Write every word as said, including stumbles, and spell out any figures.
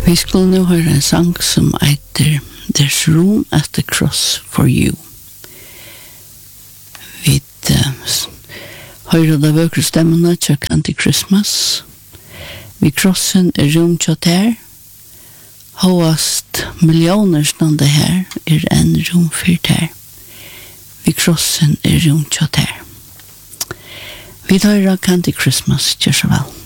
Vi skulle nu høre en sang som heter There's Room at the Cross for You. Vi uh, hører det vøkere stemmene til Candy Christmas. Vi krossen er rom til der. Håast millioner stående her er en rom for der. Vi krossen er rom til der. Vi hører Candy Christmas, kjør så vel.